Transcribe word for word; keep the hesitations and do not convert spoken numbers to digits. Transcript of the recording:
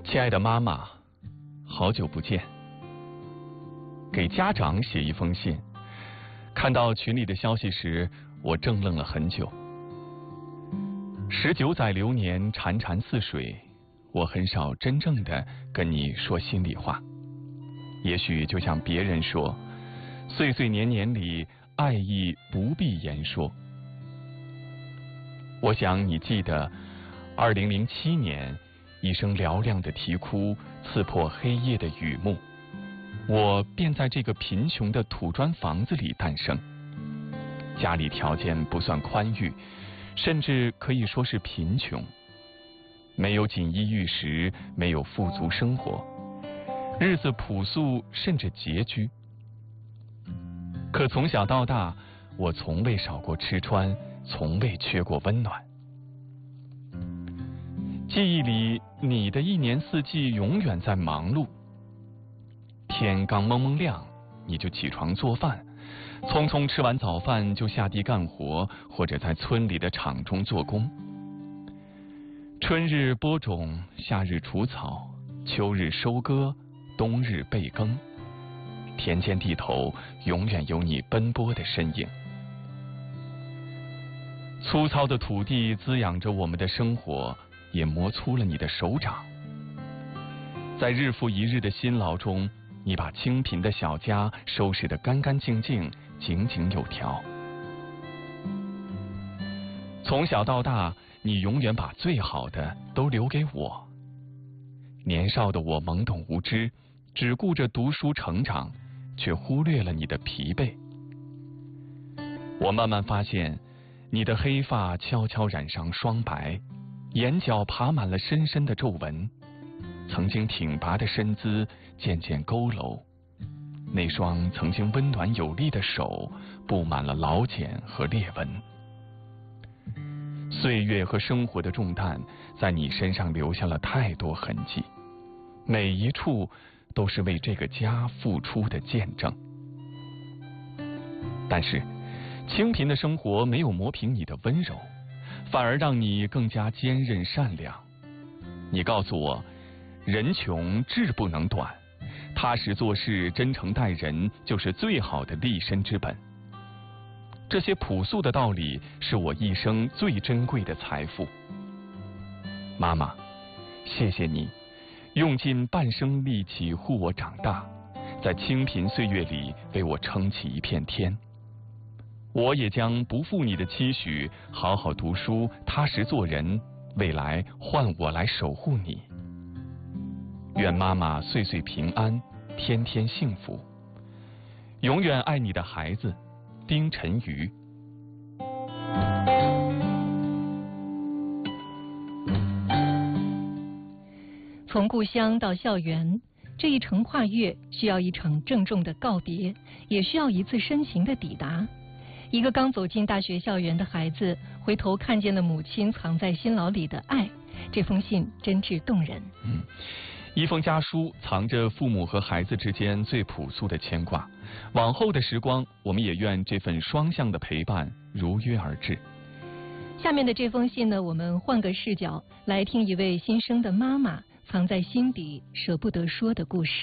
亲爱的妈妈，好久不见。给家长写一封信，看到群里的消息时，我怔愣了很久。十九载流年，潺潺似水，我很少真正的跟你说心里话。也许就像别人说，岁岁年年里，爱意不必言说。我想你记得，二零零七年，一声嘹亮的啼哭刺破黑夜的雨幕，我便在这个贫穷的土砖房子里诞生。家里条件不算宽裕，甚至可以说是贫穷，没有锦衣玉食，没有富足生活，日子朴素甚至拮据。可从小到大，我从未少过吃穿，从未缺过温暖。记忆里，你的一年四季永远在忙碌。天刚蒙蒙亮，你就起床做饭，匆匆吃完早饭就下地干活，或者在村里的厂中做工。春日播种，夏日除草，秋日收割，冬日备耕。田间地头永远有你奔波的身影。粗糙的土地滋养着我们的生活，也磨粗了你的手掌。在日复一日的辛劳中，你把清贫的小家收拾得干干净净，井井有条。从小到大，你永远把最好的都留给我。年少的我懵懂无知，只顾着读书成长，却忽略了你的疲惫。我慢慢发现，你的黑发悄悄染上霜白，眼角爬满了深深的皱纹，曾经挺拔的身姿渐渐佝偻，那双曾经温暖有力的手布满了老茧和裂纹。岁月和生活的重担在你身上留下了太多痕迹，每一处都是为这个家付出的见证。但是清贫的生活没有磨平你的温柔，反而让你更加坚韧善良。你告诉我，人穷志不能短，踏实做事，真诚待人，就是最好的立身之本。这些朴素的道理是我一生最珍贵的财富。妈妈，谢谢你用尽半生力气护我长大，在清贫岁月里为我撑起一片天。我也将不负你的期许，好好读书，踏实做人，未来换我来守护你。愿妈妈岁岁平安，天天幸福。永远爱你的孩子，丁晨瑜。 从故乡到校园，这一程跨越需要一场郑重的告别，也需要一次深情的抵达。一个刚走进大学校园的孩子，回头看见了母亲藏在辛劳里的爱，这封信真挚动人。 嗯，一封家书藏着父母和孩子之间最朴素的牵挂。往后的时光，我们也愿这份双向的陪伴如约而至。 下面的这封信呢，我们换个视角来听一位新生的妈妈藏在心底舍不得说的故事。